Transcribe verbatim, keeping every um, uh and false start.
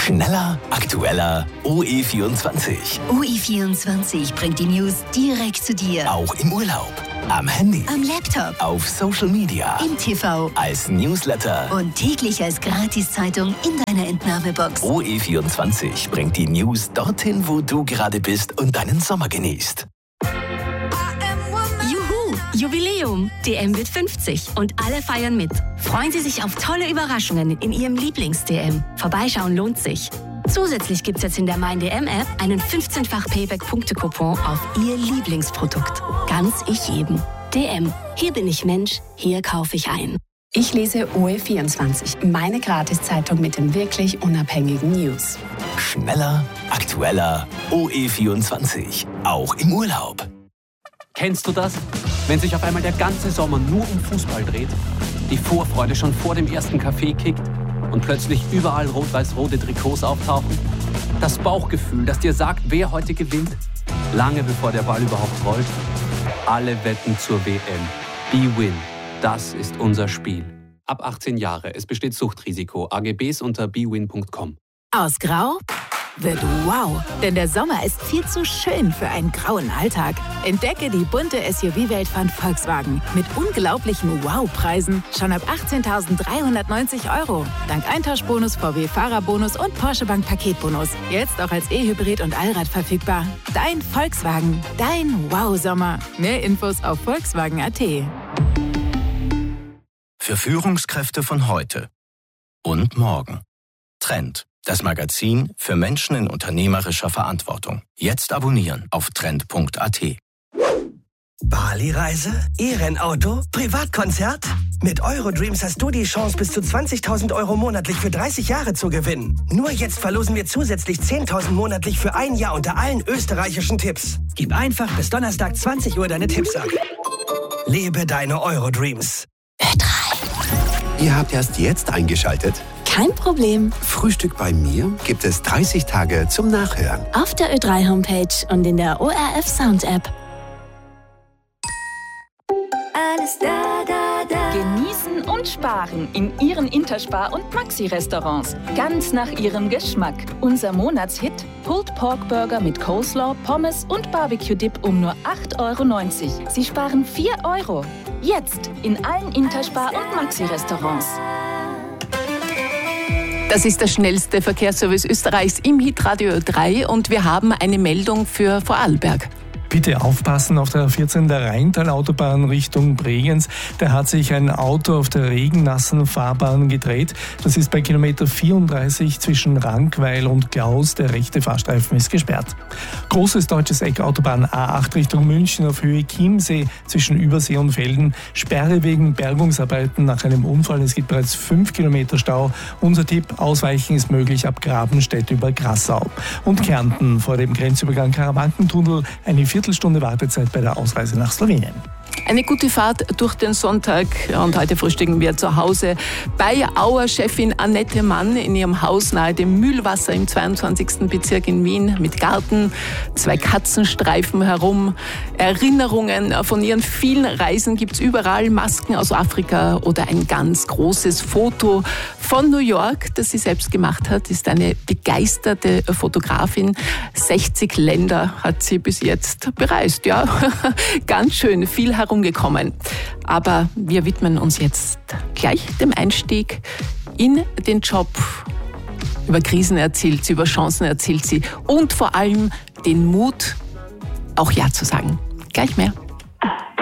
Schneller, aktueller, O E vierundzwanzig. O E vierundzwanzig bringt die News direkt zu dir. Auch im Urlaub, am Handy, am Laptop, auf Social Media, im T V, als Newsletter und täglich als Gratiszeitung in deiner Entnahmebox. O E vierundzwanzig bringt die News dorthin, wo du gerade bist und deinen Sommer genießt. Juhu, Jubiläum! D M wird fünfzig und alle feiern mit. Freuen Sie sich auf tolle Überraschungen in Ihrem Lieblings-D M. Vorbeischauen lohnt sich. Zusätzlich gibt es jetzt in der Mein D M-App einen fünfzehnfach Payback-Punkte-Coupon auf Ihr Lieblingsprodukt. Ganz ich jedem. D M. Hier bin ich Mensch, hier kaufe ich ein. Ich lese O E vierundzwanzig, meine Gratiszeitung mit den wirklich unabhängigen News. Schneller, aktueller, O E vierundzwanzig. Auch im Urlaub. Kennst du das? Wenn sich auf einmal der ganze Sommer nur um Fußball dreht, die Vorfreude schon vor dem ersten Kaffee kickt und plötzlich überall rot-weiß-rote Trikots auftauchen? Das Bauchgefühl, das dir sagt, wer heute gewinnt, lange bevor der Ball überhaupt rollt? Alle wetten zur W M. B-Win, das ist unser Spiel. Ab achtzehn Jahre, es besteht Suchtrisiko. A G Bs unter b win punkt com. Aus Grau wird wow, denn der Sommer ist viel zu schön für einen grauen Alltag. Entdecke die bunte S U V-Welt von Volkswagen mit unglaublichen Wow-Preisen schon ab achtzehntausenddreihundertneunzig Euro. Dank Eintauschbonus, V W-Fahrerbonus und Porsche Bank Paketbonus. Jetzt auch als E-Hybrid und Allrad verfügbar. Dein Volkswagen, dein Wow-Sommer. Mehr Infos auf volkswagen punkt a t. Für Führungskräfte von heute und morgen. Trend. Das Magazin für Menschen in unternehmerischer Verantwortung. Jetzt abonnieren auf trend punkt a t. Bali-Reise? E-Rennauto? Privatkonzert? Mit Eurodreams hast du die Chance, bis zu zwanzigtausend Euro monatlich für dreißig Jahre zu gewinnen. Nur jetzt verlosen wir zusätzlich zehntausend monatlich für ein Jahr unter allen österreichischen Tipps. Gib einfach bis Donnerstag zwanzig Uhr deine Tipps ab. Lebe deine Eurodreams. Ö drei. Ihr habt erst jetzt eingeschaltet? Kein Problem. Frühstück bei mir gibt es dreißig Tage zum Nachhören. Auf der Ö drei Homepage und in der O R F Sound App. Alles da, da, da. Genießen und sparen in Ihren Interspar- und Maxi-Restaurants. Ganz nach Ihrem Geschmack. Unser Monatshit: Pulled Pork Burger mit Coleslaw, Pommes und Barbecue-Dip um nur acht Euro neunzig. Sie sparen vier Euro. Jetzt in allen Interspar- und Maxi-Restaurants. Das ist der schnellste Verkehrsservice Österreichs im Hitradio Ö drei und wir haben eine Meldung für Vorarlberg. Bitte aufpassen auf der vierzehn der Rheintalautobahn Richtung Bregenz. Da hat sich ein Auto auf der regennassen Fahrbahn gedreht. Das ist bei Kilometer vierunddreißig zwischen Rankweil und Klaus. Der rechte Fahrstreifen ist gesperrt. Großes deutsches Eck, Autobahn A acht Richtung München auf Höhe Chiemsee zwischen Übersee und Velden. Sperre wegen Bergungsarbeiten nach einem Unfall. Es gibt bereits fünf Kilometer Stau. Unser Tipp: Ausweichen ist möglich ab Grabenstedt über Grassau. Und Kärnten vor dem Grenzübergang Karawankentunnel eine Viertelstunde Wartezeit bei der Ausreise nach Slowenien. Eine gute Fahrt durch den Sonntag und heute frühstücken wir zu Hause bei Auer-Chefin Annette Mann in ihrem Haus nahe dem Mühlwasser im zweiundzwanzigsten Bezirk in Wien mit Garten, zwei Katzenstreifen herum. Erinnerungen von ihren vielen Reisen gibt's überall, Masken aus Afrika oder ein ganz großes Foto von New York, das sie selbst gemacht hat, ist eine begeisterte Fotografin. sechzig Länder hat sie bis jetzt bereist, ja, ganz schön viel herumgekommen. Aber wir widmen uns jetzt gleich dem Einstieg in den Job. Über Krisen erzählt sie, über Chancen erzählt sie und vor allem den Mut, auch Ja zu sagen. Gleich mehr.